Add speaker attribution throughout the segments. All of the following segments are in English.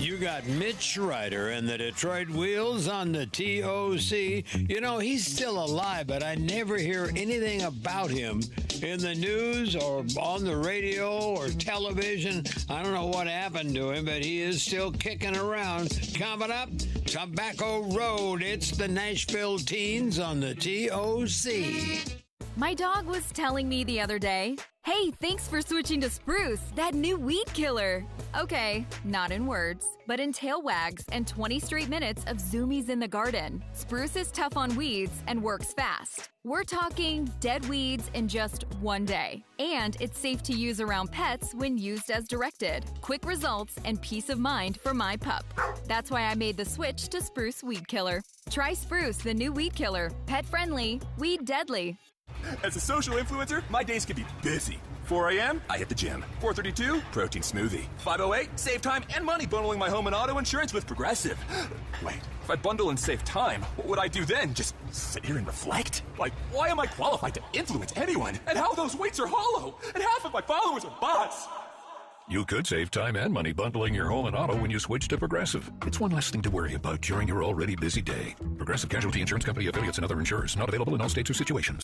Speaker 1: You got Mitch Ryder and the Detroit Wheels on the TOC. You know, he's still alive, but I never hear anything about him in the news or on the radio or television. I don't know what happened to him, but he is still kicking around. Coming up, Tobacco Road. It's the Nashville Teens on the TOC.
Speaker 2: My dog was telling me the other day, "Hey, thanks for switching to Spruce, that new weed killer." Okay, not in words, but in tail wags and 20 straight minutes of zoomies in the garden. Spruce is tough on weeds and works fast. We're talking dead weeds in just one day. And it's safe to use around pets when used as directed. Quick results and peace of mind for my pup. That's why I made the switch to Spruce Weed Killer. Try Spruce, the new weed killer. Pet friendly, weed deadly.
Speaker 3: As a social influencer, my days can be busy. 4 a.m., I hit the gym. 4:32, protein smoothie. 5:08, save time and money bundling my home and auto insurance with Progressive. Wait, if I bundle and save time, what would I do then? Just sit here and reflect? Like, why am I qualified to influence anyone? And how those weights are hollow? And half of my followers are bots.
Speaker 4: You could save time and money bundling your home and auto when you switch to Progressive. It's one less thing to worry about during your already busy day. Progressive Casualty Insurance Company affiliates and other insurers. Not available in all states or situations.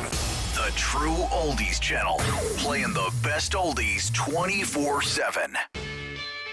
Speaker 5: The True Oldies Channel. Playing the best oldies 24/7.